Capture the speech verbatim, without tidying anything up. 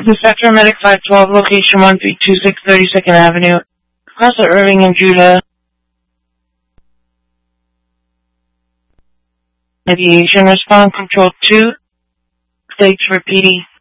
is Spectrum Medic five twelve, location one three two six thirty-second Avenue, Plaza Irving and Judah. Aviation response control two, plates for P D.